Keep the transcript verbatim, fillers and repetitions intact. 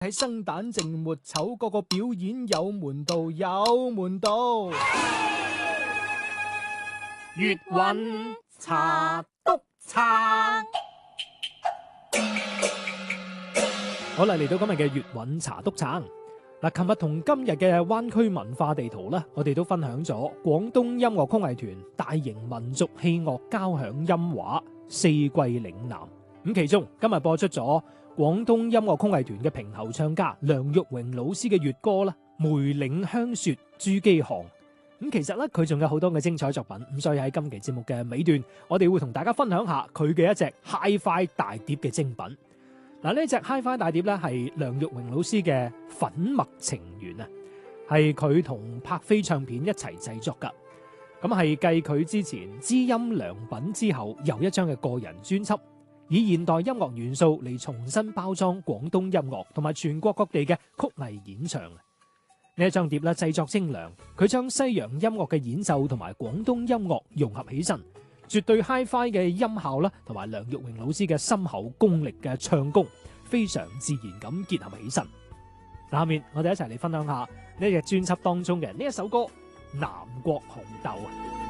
喺生旦淨末丑，個個表演有門道，有門道。 粵韻茶篤撐。 好啦，嚟到今日嘅粵韻茶篤撐。嗱，琴日同今日嘅灣區文化地圖咧，我哋都分享咗廣東音樂曲藝團大型民族器樂交響音畫四季嶺南。咁其中今日播出咗廣東音樂曲藝團嘅平喉唱家梁玉榮老師嘅粵歌啦，《梅嶺香雪珠璣巷》。咁其實咧，佢仲有好多嘅精彩作品。咁所以喺今期節目嘅尾段，我哋會同大家分享下佢嘅一隻 Hi-Fi 大碟嘅精品。嗱，呢隻 Hi-Fi 大碟咧係梁玉榮老師嘅《粉墨情緣》啊，係佢同柏飛唱片一齊製作噶。咁係繼佢之前知音良品之後，又一張嘅個人專輯，以現代音樂元素嚟重新包裝廣東音樂同埋全國各地嘅曲藝演唱。呢一張碟咧製作精良，佢將西洋音樂嘅演奏同埋廣東音樂融合起身，絕對 Hi-Fi 嘅音效啦，同埋梁玉榮老師嘅深厚功力嘅唱功，非常自然咁結合起身。下面我哋一齊嚟分享下呢隻專輯當中嘅呢一首歌《南國紅豆》啊。